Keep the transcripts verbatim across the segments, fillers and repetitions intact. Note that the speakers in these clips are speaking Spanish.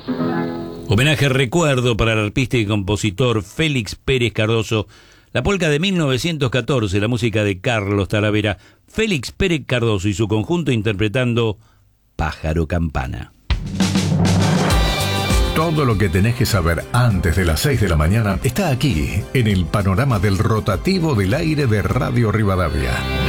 Homenaje recuerdo para el arpista y compositor Félix Pérez Cardoso. La polca de mil novecientos catorce, la música de Carlos Talavera. Félix Pérez Cardoso y su conjunto interpretando Pájaro Campana. Todo lo que tenés que saber antes de las seis de la mañana está aquí, en el panorama del rotativo del aire de Radio Rivadavia.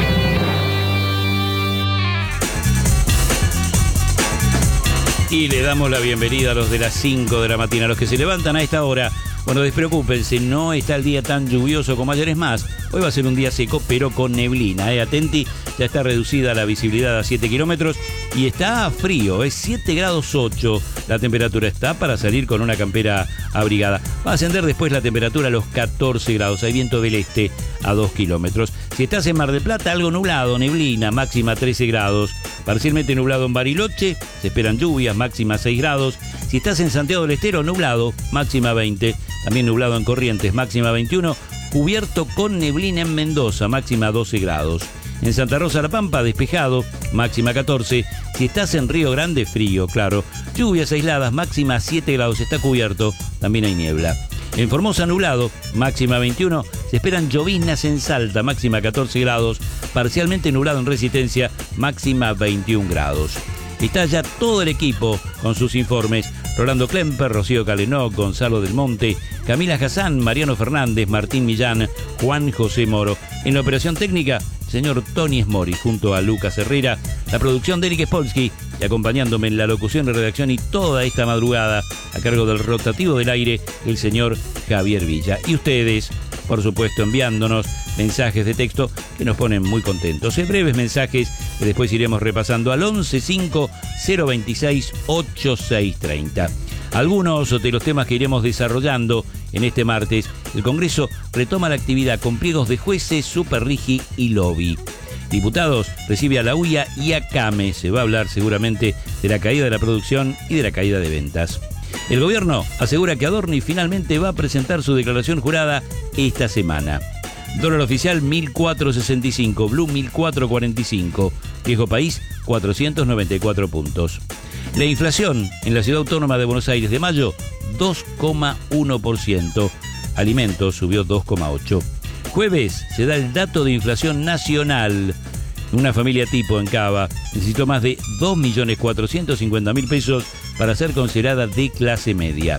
Y le damos la bienvenida a los de las cinco de la mañana, a los que se levantan a esta hora. Bueno, despreocúpense, no está el día tan lluvioso como ayer, es más, hoy va a ser un día seco, pero con neblina, ¿eh? Atenti, ya está reducida la visibilidad a siete kilómetros y está frío, es siete grados ocho, la temperatura está para salir con una campera abrigada. Va a ascender después la temperatura a los catorce grados, hay viento del este a dos kilómetros. Si estás en Mar del Plata, algo nublado, neblina, máxima trece grados. Parcialmente nublado en Bariloche, se esperan lluvias, máxima seis grados. Si estás en Santiago del Estero, nublado, máxima veinte. También nublado en Corrientes, máxima veintiuno. Cubierto con neblina en Mendoza, máxima doce grados. En Santa Rosa La Pampa, despejado, máxima catorce. Si estás en Río Grande, frío, claro. Lluvias aisladas, máxima siete grados, está cubierto, también hay niebla. En Formosa, nublado, máxima veintiuno. Se esperan lloviznas en Salta, máxima catorce grados. Parcialmente nublado en Resistencia, máxima veintiún grados. Está ya todo el equipo con sus informes. Rolando Klemper, Rocío Calenó, Gonzalo del Monte, Camila Hassan, Mariano Fernández, Martín Millán, Juan José Moro. En la operación técnica, señor Tony Smori, junto a Lucas Herrera. La producción de Eric Spolsky y acompañándome en la locución de redacción y toda esta madrugada a cargo del rotativo del aire, el señor Javier Villa. Y ustedes, por supuesto, enviándonos mensajes de texto que nos ponen muy contentos. En breves mensajes que después iremos repasando al once cinco cero veintiséis ochenta y seis treinta. Algunos de los temas que iremos desarrollando en este martes. El Congreso retoma la actividad con pliegos de jueces, Superrigi y lobby. Diputados recibe a la U I A y a CAME. Se va a hablar seguramente de la caída de la producción y de la caída de ventas. El gobierno asegura que Adorni finalmente va a presentar su declaración jurada esta semana. Dólar oficial mil cuatrocientos sesenta y cinco, Blue mil cuatrocientos cuarenta y cinco, Viejo País cuatrocientos noventa y cuatro puntos. La inflación en la Ciudad Autónoma de Buenos Aires de mayo, dos coma uno por ciento. Alimentos subió dos coma ocho por ciento. Jueves se da el dato de inflación nacional. Una familia tipo en Cava necesitó más de dos millones cuatrocientos cincuenta mil pesos para ser considerada de clase media.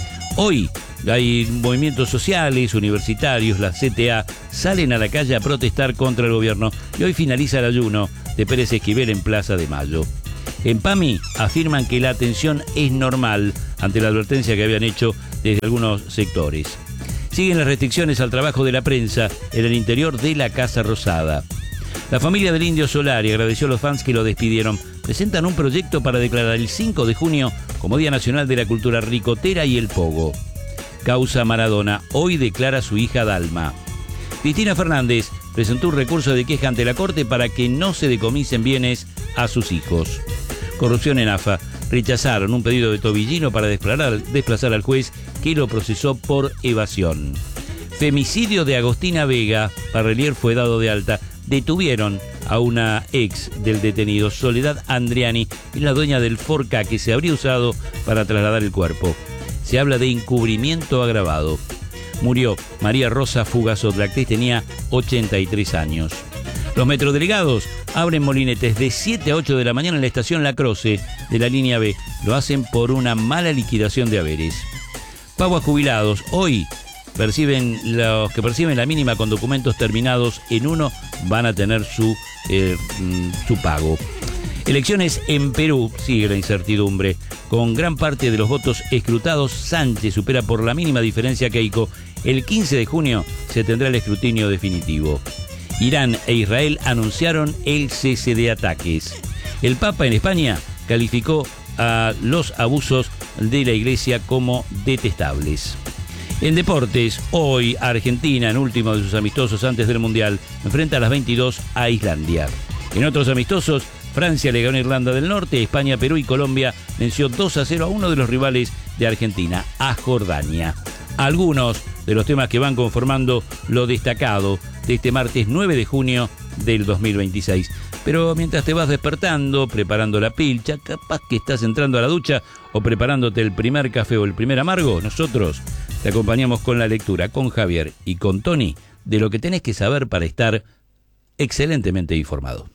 Hoy hay movimientos sociales, universitarios, la C T A salen a la calle a protestar contra el gobierno y hoy finaliza el ayuno de Pérez Esquivel en Plaza de Mayo. En PAMI afirman que la atención es normal ante la advertencia que habían hecho desde algunos sectores. Siguen las restricciones al trabajo de la prensa en el interior de la Casa Rosada. La familia del Indio Solari agradeció a los fans que lo despidieron. Presentan un proyecto para declarar el cinco de junio como Día Nacional de la Cultura Ricotera y el Pogo. Causa Maradona, hoy declara su hija Dalma. Cristina Fernández presentó un recurso de queja ante la Corte para que no se decomisen bienes a sus hijos. Corrupción en AFA. Rechazaron un pedido de Tobillino para desplazar, desplazar al juez que lo procesó por evasión. Femicidio de Agostina Vega. Parrelier fue dado de alta. Detuvieron a una ex del detenido, Soledad Andriani, y la dueña del Forca que se habría usado para trasladar el cuerpo. Se habla de encubrimiento agravado. Murió María Rosa Fugazot, la actriz tenía ochenta y tres años. Los metrodelegados abren molinetes de siete a ocho de la mañana en la estación La Croce de la línea B. Lo hacen por una mala liquidación de haberes. Pago a jubilados. Hoy perciben los que perciben la mínima con documentos terminados en uno van a tener su, eh, su pago. Elecciones en Perú, sigue la incertidumbre. Con gran parte de los votos escrutados, Sánchez supera por la mínima diferencia a Keiko. El quince de junio se tendrá el escrutinio definitivo. Irán e Israel anunciaron el cese de ataques. El Papa en España calificó a los abusos de la Iglesia como detestables. En deportes, hoy Argentina, en último de sus amistosos antes del Mundial, enfrenta a las veintidós a Islandia. En otros amistosos, Francia le ganó a Irlanda del Norte, España, Perú y Colombia venció dos a cero a uno de los rivales de Argentina, a Jordania. Algunos de los temas que van conformando lo destacado de este martes nueve de junio del dos mil veintiséis. Pero mientras te vas despertando, preparando la pilcha, capaz que estás entrando a la ducha o preparándote el primer café o el primer amargo, nosotros te acompañamos con la lectura, con Javier y con Tony, de lo que tenés que saber para estar excelentemente informado.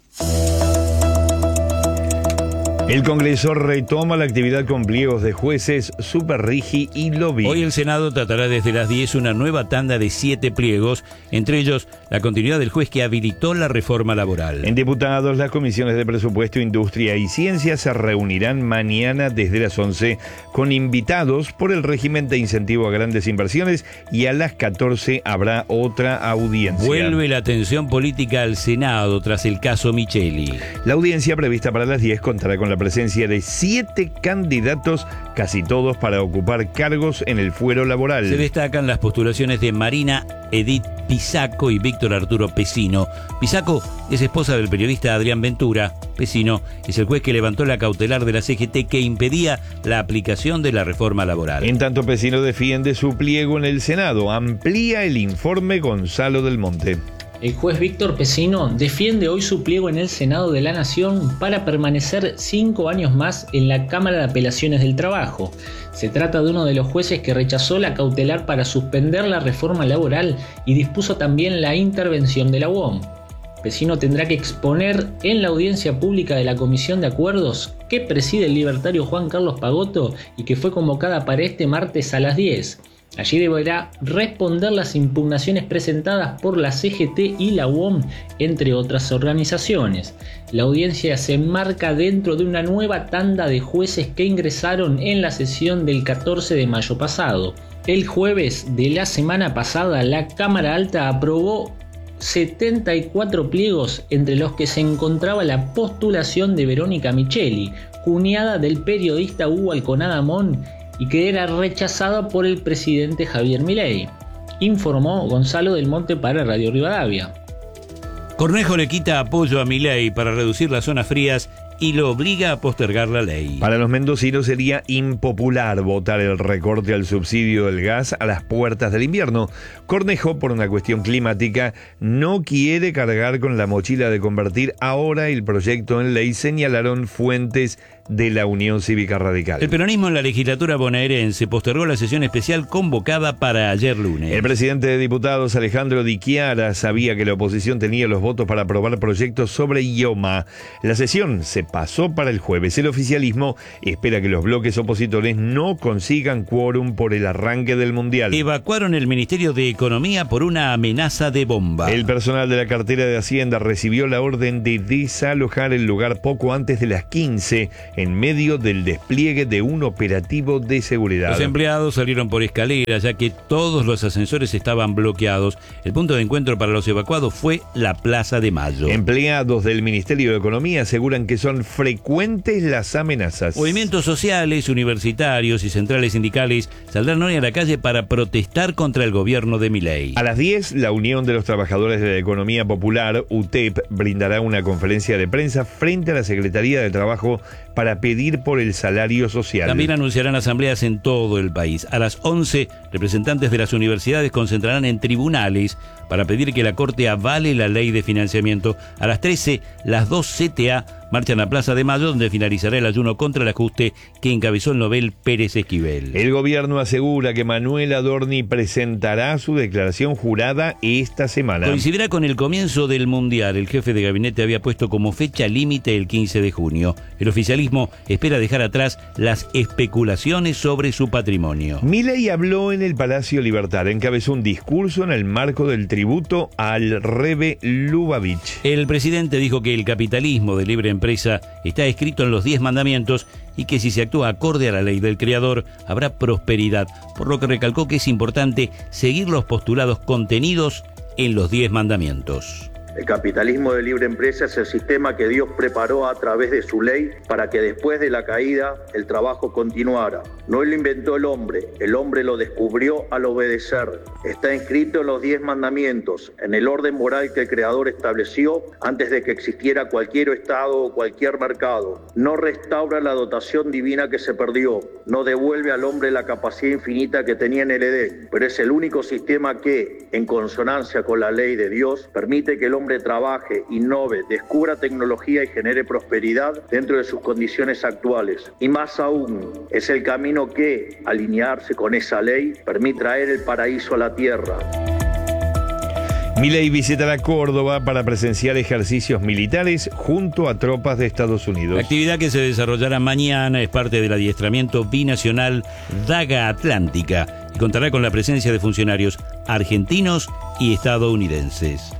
El Congreso retoma la actividad con pliegos de jueces, Superrigi y Lobby. Hoy el Senado tratará desde las diez una nueva tanda de siete pliegos, entre ellos la continuidad del juez que habilitó la reforma laboral. En diputados, las comisiones de Presupuesto, Industria y Ciencia se reunirán mañana desde las once con invitados por el régimen de incentivo a grandes inversiones y a las catorce habrá otra audiencia. Vuelve la atención política al Senado tras el caso Micheli. La audiencia prevista para las diez contará con la presencia de siete candidatos, casi todos para ocupar cargos en el fuero laboral. Se destacan las postulaciones de Marina Edith Pisaco y Víctor Arturo Pesino. Pisaco es esposa del periodista Adrián Ventura. Pesino es el juez que levantó la cautelar de la C G T que impedía la aplicación de la reforma laboral. En tanto, Pesino defiende su pliego en el Senado. Amplía el informe Gonzalo del Monte. El juez Víctor Pesino defiende hoy su pliego en el Senado de la Nación para permanecer cinco años más en la Cámara de Apelaciones del Trabajo. Se trata de uno de los jueces que rechazó la cautelar para suspender la reforma laboral y dispuso también la intervención de la U O M. Pesino tendrá que exponer en la audiencia pública de la Comisión de Acuerdos que preside el libertario Juan Carlos Pagotto y que fue convocada para este martes a las diez. Allí deberá responder las impugnaciones presentadas por la C G T y la U O M, entre otras organizaciones. La audiencia se enmarca dentro de una nueva tanda de jueces que ingresaron en la sesión del catorce de mayo pasado. El jueves de la semana pasada, la Cámara Alta aprobó setenta y cuatro pliegos, entre los que se encontraba la postulación de Verónica Micheli, cuñada del periodista Hugo Alconada Mon, y que era rechazada por el presidente Javier Milei, informó Gonzalo del Monte para Radio Rivadavia. Cornejo le quita apoyo a Milei para reducir las zonas frías y lo obliga a postergar la ley. Para los mendocinos sería impopular votar el recorte al subsidio del gas a las puertas del invierno. Cornejo, por una cuestión climática, no quiere cargar con la mochila de convertir ahora el proyecto en ley, señalaron fuentes de la Unión Cívica Radical. El peronismo en la legislatura bonaerense postergó la sesión especial convocada para ayer lunes. El presidente de diputados, Alejandro Di Chiara, sabía que la oposición tenía los votos para aprobar proyectos sobre IOMA. La sesión se pasó para el jueves. El oficialismo espera que los bloques opositores no consigan quórum por el arranque del Mundial. Evacuaron el Ministerio de Economía por una amenaza de bomba. El personal de la cartera de Hacienda recibió la orden de desalojar el lugar poco antes de las quince, en medio del despliegue de un operativo de seguridad. Los empleados salieron por escaleras, ya que todos los ascensores estaban bloqueados. El punto de encuentro para los evacuados fue la Plaza de Mayo. Empleados del Ministerio de Economía aseguran que son frecuentes las amenazas. Movimientos sociales, universitarios y centrales sindicales saldrán hoy a la calle para protestar contra el gobierno de Milei. A las diez, la Unión de los Trabajadores de la Economía Popular, U T E P, brindará una conferencia de prensa frente a la Secretaría de Trabajo para pedir por el salario social. También anunciarán asambleas en todo el país. A las once, representantes de las universidades concentrarán en tribunales para pedir que la Corte avale la ley de financiamiento. A las trece, las dos C T A marchan a Plaza de Mayo, donde finalizará el ayuno contra el ajuste que encabezó el Nobel Pérez Esquivel. El gobierno asegura que Manuel Adorni presentará su declaración jurada esta semana. Coincidirá con el comienzo del Mundial. El jefe de gabinete había puesto como fecha límite el quince de junio. El oficialismo espera dejar atrás las especulaciones sobre su patrimonio. Milei habló en el Palacio Libertad, encabezó un discurso en el marco del tributo al Rebe Lubavitch. El presidente dijo que el capitalismo de libre empresa está escrito en los diez mandamientos y que si se actúa acorde a la ley del creador habrá prosperidad, por lo que recalcó que es importante seguir los postulados contenidos en los diez mandamientos. El capitalismo de libre empresa es el sistema que Dios preparó a través de su ley para que después de la caída el trabajo continuara. No lo inventó el hombre, el hombre lo descubrió al obedecer. Está inscrito en los diez mandamientos, en el orden moral que el Creador estableció antes de que existiera cualquier estado o cualquier mercado. No restaura la dotación divina que se perdió, no devuelve al hombre la capacidad infinita que tenía en el Edén, pero es el único sistema que, en consonancia con la ley de Dios, permite que el hombre hombre trabaje, innove, descubra tecnología y genere prosperidad dentro de sus condiciones actuales. Y más aún, es el camino que, alinearse con esa ley, permite traer el paraíso a la tierra. Milei visitará Córdoba para presenciar ejercicios militares junto a tropas de Estados Unidos. La actividad que se desarrollará mañana es parte del adiestramiento binacional Daga Atlántica y contará con la presencia de funcionarios argentinos y estadounidenses.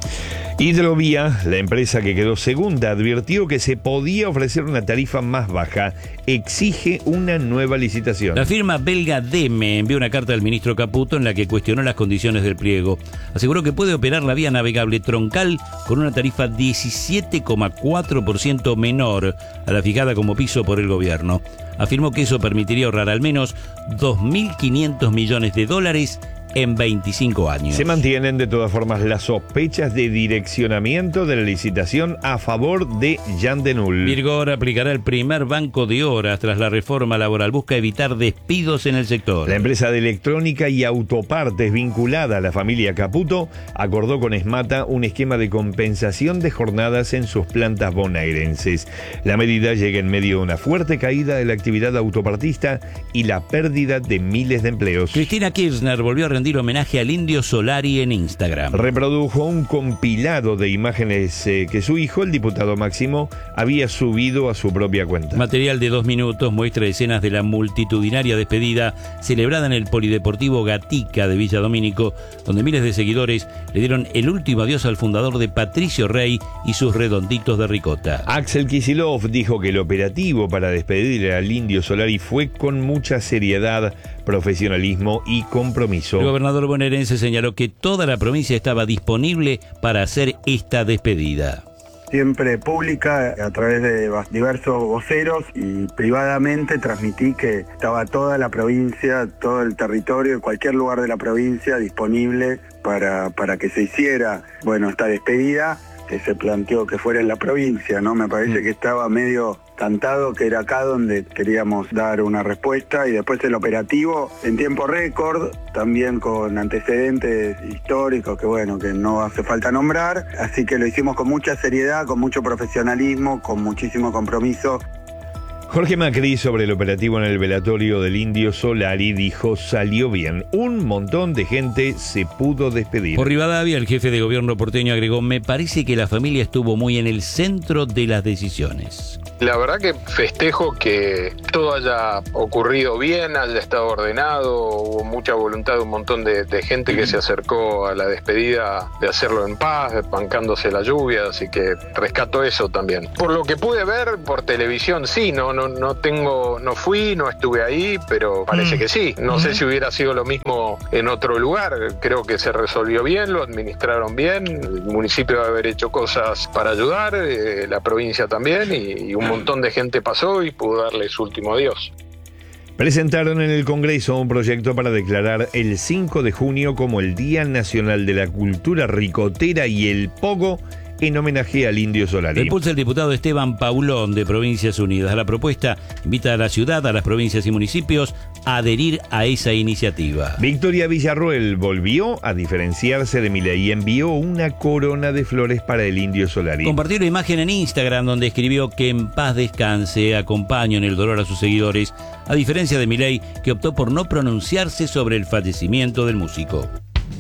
Hidrovía, la empresa que quedó segunda, advirtió que se podía ofrecer una tarifa más baja. Exige una nueva licitación. La firma belga Deme envió una carta al ministro Caputo en la que cuestionó las condiciones del pliego. Aseguró que puede operar la vía navegable troncal con una tarifa diecisiete coma cuatro por ciento menor a la fijada como piso por el gobierno. Afirmó que eso permitiría ahorrar al menos dos mil quinientos millones de dólares en veinticinco años. Se mantienen de todas formas las sospechas de direccionamiento de la licitación a favor de Jan de Null. Virgor aplicará el primer banco de horas tras la reforma laboral. Busca evitar despidos en el sector. La empresa de electrónica y autopartes vinculada a la familia Caputo acordó con Esmata un esquema de compensación de jornadas en sus plantas bonaerenses. La medida llega en medio de una fuerte caída de la actividad autopartista y la pérdida de miles de empleos. Cristina Kirchner volvió a rendir homenaje al Indio Solari en Instagram. Reprodujo un compilado de imágenes eh, que su hijo, el diputado Máximo, había subido a su propia cuenta. Material de dos minutos muestra escenas de la multitudinaria despedida celebrada en el Polideportivo Gatica de Villa Domínico, donde miles de seguidores le dieron el último adiós al fundador de Patricio Rey y sus redonditos de ricota. Axel Kicillof dijo que el operativo para despedir al Indio Solari fue con mucha seriedad, profesionalismo y compromiso. El gobernador bonaerense señaló que toda la provincia estaba disponible para hacer esta despedida. Siempre pública, a través de diversos voceros, y privadamente transmití que estaba toda la provincia, todo el territorio, cualquier lugar de la provincia disponible para, para que se hiciera, bueno, esta despedida que se planteó que fuera en la provincia, ¿no? Me parece que estaba medio cantado que era acá donde queríamos dar una respuesta, y después el operativo en tiempo récord, también con antecedentes históricos que bueno, que no hace falta nombrar, así que lo hicimos con mucha seriedad, con mucho profesionalismo, con muchísimo compromiso. Jorge Macri, sobre el operativo en el velatorio del Indio Solari, dijo: salió bien, un montón de gente se pudo despedir. Por Rivadavia, el jefe de gobierno porteño agregó: me parece que la familia estuvo muy en el centro de las decisiones. La verdad que festejo que todo haya ocurrido bien, haya estado ordenado, hubo mucha voluntad de un montón de, de gente que se acercó a la despedida de hacerlo en paz, bancándose la lluvia, así que rescato eso también. Por lo que pude ver por televisión, sí, no, no, no tengo, no fui, no estuve ahí, pero parece mm. que sí. No mm. sé si hubiera sido lo mismo en otro lugar, creo que se resolvió bien, lo administraron bien, el municipio debe haber hecho cosas para ayudar, eh, la provincia también, y, y un Un montón de gente pasó y pudo darle su último adiós. Presentaron en el Congreso un proyecto para declarar el cinco de junio como el Día Nacional de la Cultura Ricotera y el Pogo, en homenaje al Indio Solari. Impulsa el diputado Esteban Paulón de Provincias Unidas. La propuesta invita a la ciudad, a las provincias y municipios a adherir a esa iniciativa. Victoria Villarroel volvió a diferenciarse de Milei y envió una corona de flores para el Indio Solari. Compartió una imagen en Instagram donde escribió que en paz descanse, acompaño en el dolor a sus seguidores, a diferencia de Milei, que optó por no pronunciarse sobre el fallecimiento del músico.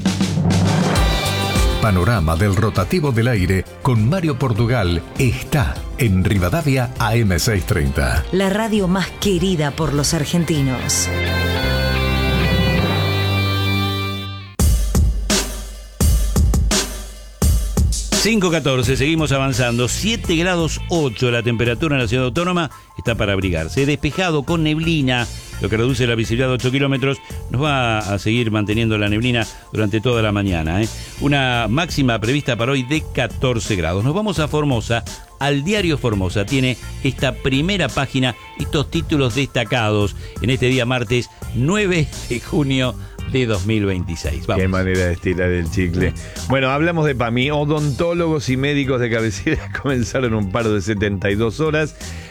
Panorama del rotativo del aire con Mario Portugal está en Rivadavia A M seiscientos treinta. La radio más querida por los argentinos. cinco catorce, seguimos avanzando. siete grados ocho la temperatura en la ciudad autónoma, está para abrigarse. Despejado con neblina, lo que reduce la visibilidad de ocho kilómetros. Nos va a seguir manteniendo la neblina durante toda la mañana, ¿eh? Una máxima prevista para hoy de catorce grados. Nos vamos a Formosa. Al diario Formosa tiene esta primera página y estos títulos destacados en este día martes nueve de junio de dos mil veintiséis. Vamos. Qué manera de estirar el chicle. Bueno, hablamos de P A M I. Odontólogos y médicos de cabecera comenzaron un paro de setenta y dos horas.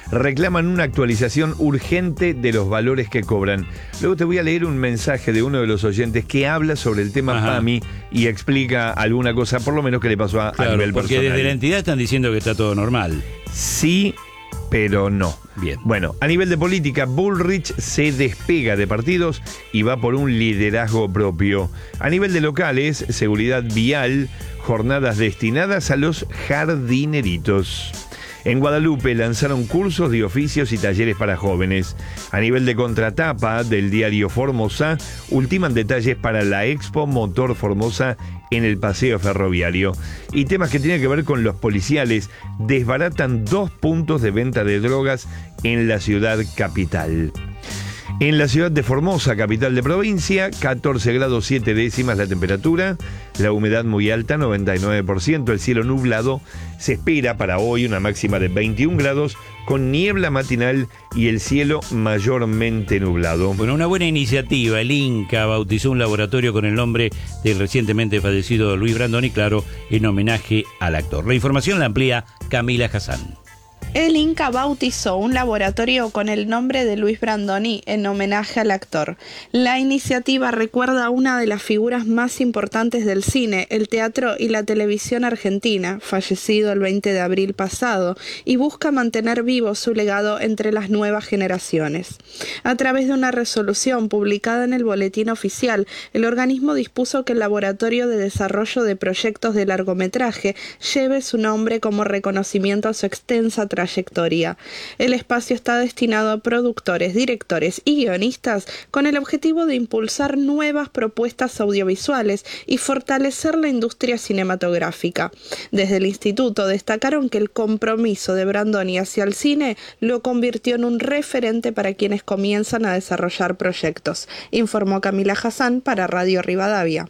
reclaman una actualización urgente de los valores que cobran. Luego te voy a leer un mensaje de uno de los oyentes que habla sobre el tema Ajá. PAMI y explica alguna cosa, por lo menos que le pasó a, Claro, a nivel porque personal. desde la entidad están diciendo que está todo normal. Sí, pero no. Bien. Bueno, a nivel de política, Bullrich se despega de partidos y va por un liderazgo propio. A nivel de locales, seguridad vial, jornadas destinadas a los jardineritos. En Guadalupe lanzaron cursos de oficios y talleres para jóvenes. A nivel de contratapa del diario Formosa, ultiman detalles para la Expo Motor Formosa en el paseo ferroviario. Y temas que tienen que ver con los policiales, desbaratan dos puntos de venta de drogas en la ciudad capital. En la ciudad de Formosa, capital de provincia, catorce grados siete décimas la temperatura, la humedad muy alta, noventa y nueve por ciento, el cielo nublado. Se espera para hoy una máxima de veintiún grados con niebla matinal y el cielo mayormente nublado. Bueno, una buena iniciativa. El Inca bautizó un laboratorio con el nombre del recientemente fallecido Luis Brandoni, claro, en homenaje al actor. La información la amplía Camila Hassan. El Inca bautizó un laboratorio con el nombre de Luis Brandoni en homenaje al actor. La iniciativa recuerda a una de las figuras más importantes del cine, el teatro y la televisión argentina, fallecido el veinte de abril pasado, y busca mantener vivo su legado entre las nuevas generaciones. A través de una resolución publicada en el Boletín Oficial, el organismo dispuso que el Laboratorio de Desarrollo de Proyectos de Largometraje lleve su nombre como reconocimiento a su extensa trayectoria. El espacio está destinado a productores, directores y guionistas con el objetivo de impulsar nuevas propuestas audiovisuales y fortalecer la industria cinematográfica. Desde el instituto destacaron que el compromiso de Brandoni hacia el cine lo convirtió en un referente para quienes comienzan a desarrollar proyectos, informó Camila Hassan para Radio Rivadavia.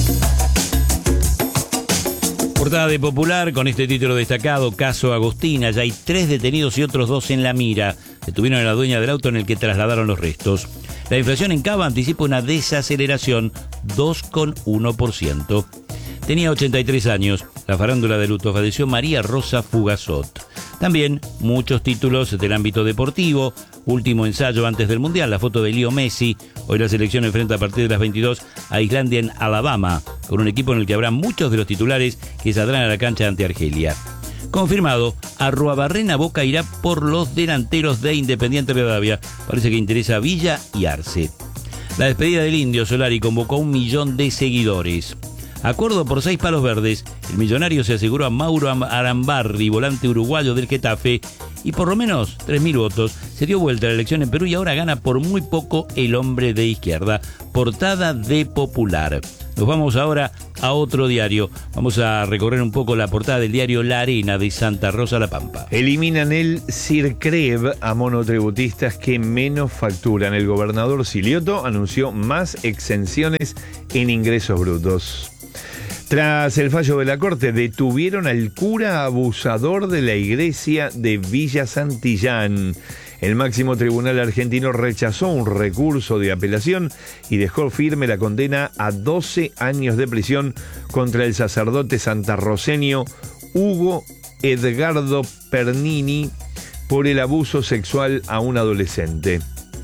Portada de Popular con este título destacado, caso Agostina. Ya hay tres detenidos y otros dos en la mira. Detuvieron a la dueña del auto en el que trasladaron los restos. La inflación en Cava anticipa una desaceleración, dos coma uno por ciento. Tenía ochenta y tres años. La farándula de luto, falleció María Rosa Fugazot. También muchos títulos del ámbito deportivo. Último ensayo antes del Mundial, la foto de Leo Messi. Hoy la selección enfrenta a partir de las veintidós a Islandia en Alabama, con un equipo en el que habrá muchos de los titulares que saldrán a la cancha ante Argelia. Confirmado, Arruabarrena Boca irá por los delanteros de Independiente Rivadavia. Parece que interesa a Villa y Arce. La despedida del Indio Solari convocó a un millón de seguidores. Acuerdo por seis palos verdes, el millonario se aseguró a Mauro Arambarri, volante uruguayo del Getafe, y por lo menos tres mil votos. Se dio vuelta la elección en Perú y ahora gana por muy poco el hombre de izquierda. Portada de Popular. Nos vamos ahora a otro diario. Vamos a recorrer un poco la portada del diario La Arena de Santa Rosa La Pampa. Eliminan el CIRCREV a monotributistas que menos facturan. El gobernador Silioto anunció más exenciones en ingresos brutos. Tras el fallo de la Corte, detuvieron al cura abusador de la iglesia de Villa Santillán. El máximo tribunal argentino rechazó un recurso de apelación y dejó firme la condena a doce años de prisión contra el sacerdote santarroceño Hugo Edgardo Pernini por el abuso sexual a un adolescente.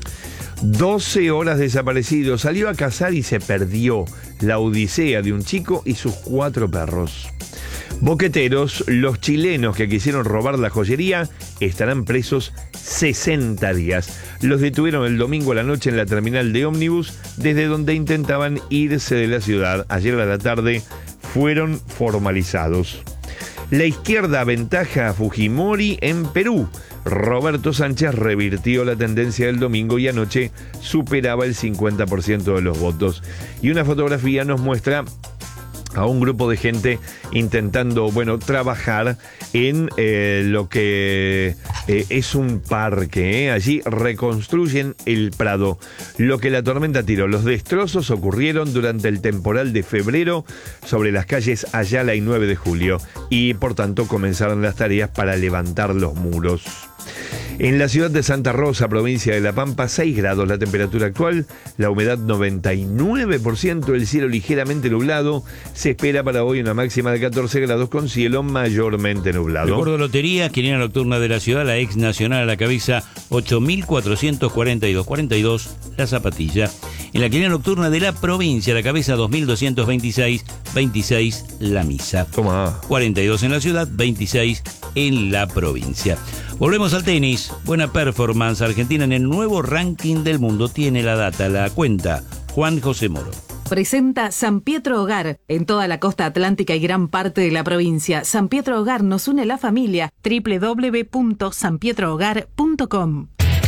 doce horas desaparecido, salió a cazar y se perdió. La odisea de un chico y sus cuatro perros. Boqueteros, los chilenos que quisieron robar la joyería estarán presos sesenta días. Los detuvieron el domingo a la noche en la terminal de ómnibus, desde donde intentaban irse de la ciudad. Ayer a la tarde fueron formalizados. La izquierda aventaja a Fujimori en Perú. Roberto Sánchez revirtió la tendencia del domingo y anoche superaba el cincuenta por ciento de los votos. Y una fotografía nos muestra a un grupo de gente intentando, bueno, trabajar en eh, lo que eh, es un parque. ¿eh? Allí reconstruyen el Prado. Lo que la tormenta tiró. Los destrozos ocurrieron durante el temporal de febrero sobre las calles Ayala y nueve de julio. Y por tanto comenzaron las tareas para levantar los muros. En la ciudad de Santa Rosa, provincia de La Pampa, seis grados la temperatura actual, la humedad noventa y nueve por ciento, el cielo ligeramente nublado. Se espera para hoy una máxima de catorce grados con cielo mayormente nublado. Recuerdo Lotería, quiniela nocturna de la ciudad, la ex nacional a la cabeza, ocho mil cuatrocientos cuarenta y dos cuarenta y dos, la zapatilla. En la quiniela nocturna de la provincia, a la cabeza, dos mil doscientos veintiséis, veintiséis, la misa. Toma. cuarenta y dos en la ciudad, veintiséis en la provincia. Volvemos al tenis. Buena performance. Argentina en el nuevo ranking del mundo. Tiene la data, la cuenta. Juan José Moro. Presenta San Pietro Hogar en toda la costa atlántica y gran parte de la provincia. San Pietro Hogar nos une la familia. doble u doble u doble u punto san pietro hogar punto com.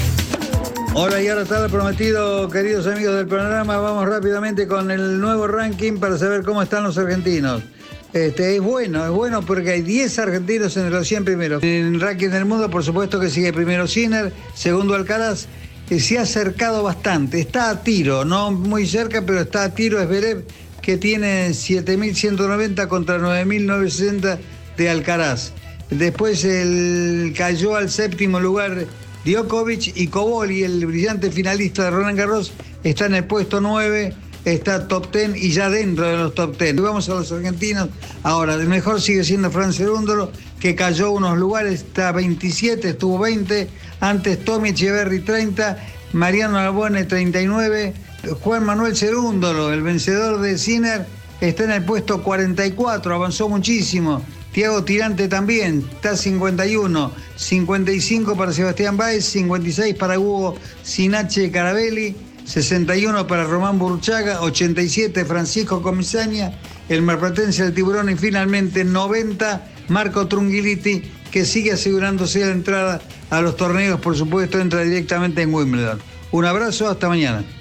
Hola, y ahora está lo prometido, queridos amigos del panorama. Vamos rápidamente con el nuevo ranking para saber cómo están los argentinos. Este, es bueno, es bueno porque hay diez argentinos en los cien primeros. En el ranking del mundo, por supuesto que sigue primero Sinner, segundo Alcaraz, que se ha acercado bastante. Está a tiro, no muy cerca, pero está a tiro Zverev, que tiene siete mil ciento noventa contra nueve mil novecientos sesenta de Alcaraz. Después el, cayó al séptimo lugar Djokovic, y Coboli, el brillante finalista de Roland Garros, está en el puesto nueve. Está top diez y ya dentro de los top diez. Y vamos a los argentinos. Ahora, el mejor sigue siendo Fran Cerúndolo, que cayó unos lugares, está veintisiete, estuvo veinte. Antes Tommy Echeverry treinta, Mariano Albone treinta y nueve. Juan Manuel Cerúndolo, el vencedor de Sinner, está en el puesto cuarenta y cuatro, avanzó muchísimo. Tiago Tirante también, está cincuenta y uno. cincuenta y cinco para Sebastián Báez, cincuenta y seis para Hugo Sinache Carabelli, sesenta y uno para Román Burruchaga, ochenta y siete Francisco Comisaña, el marplatense del Tiburón, y finalmente noventa Marco Trungiliti, que sigue asegurándose la entrada a los torneos, por supuesto, entra directamente en Wimbledon. Un abrazo, hasta mañana.